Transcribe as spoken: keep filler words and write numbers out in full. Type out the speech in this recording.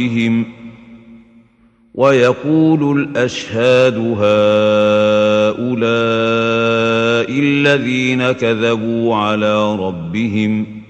بهم ويقول الأشهاد هؤلاء الذين كذبوا على ربهم